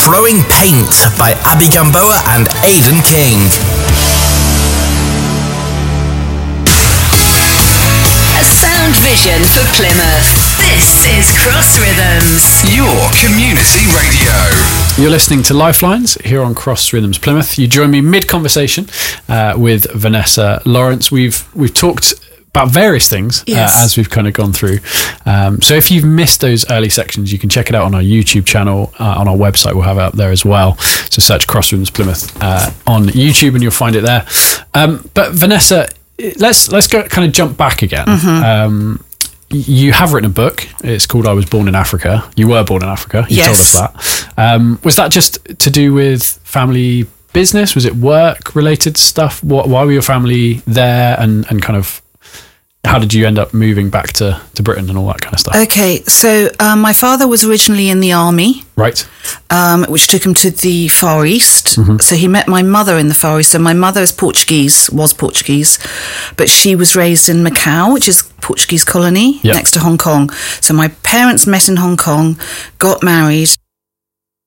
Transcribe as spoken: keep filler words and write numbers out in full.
Flowing Paint by Abby Gamboa and Aidan King. A sound vision for Plymouth. This is Cross Rhythms, your community radio. You're listening to Lifelines here on Cross Rhythms Plymouth. You join me mid-conversation uh, with Vanessa Lawrence. We've we've talked about various things yes. uh, as we've kind of gone through. Um, so if you've missed those early sections, you can check it out on our YouTube channel, uh, on our website. We'll have it up there as well. So search Cross Rhythms Plymouth uh, on YouTube and you'll find it there. Um, but Vanessa, let's let's go kind of jump back again. Mm-hmm. Um, you have written a book. It's called I Was Born in Africa. You were born in Africa. You yes. told us that. Um, was that just to do with family business? Was it work related stuff? What, why were your family there, and, and kind of how did you end up moving back to, to Britain and all that kind of stuff? Okay, so um, my father was originally in the army. Right. Um, which took him to the Far East. Mm-hmm. So he met my mother in the Far East. So my mother is Portuguese, was Portuguese, but she was raised in Macau, which is Portuguese colony yep. next to Hong Kong. So my parents met in Hong Kong, got married,